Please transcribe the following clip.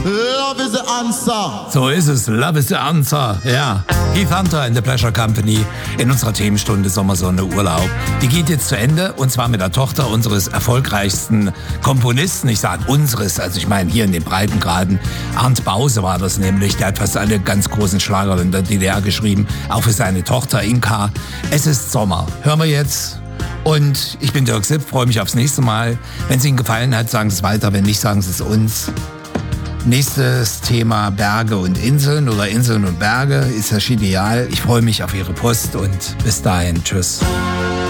Love is the answer. So ist es. Love is the answer. Ja. Heath Hunter in The Pleasure Company in unserer Themenstunde Sommersonne Urlaub. Die geht jetzt zu Ende und zwar mit der Tochter unseres erfolgreichsten Komponisten. Ich sage unseres, also ich meine hier in den Breitengraden. Arndt Bause war das nämlich. Der hat fast alle ganz großen Schlager in der DDR geschrieben. Auch für seine Tochter Inka. Es ist Sommer. Hören wir jetzt. Und ich bin Dirk Sipp, freue mich aufs nächste Mal. Wenn es Ihnen gefallen hat, sagen Sie es weiter. Wenn nicht, sagen Sie es uns. Nächstes Thema Berge und Inseln oder Inseln und Berge ist ja ideal. Ich freue mich auf Ihre Post und bis dahin. Tschüss.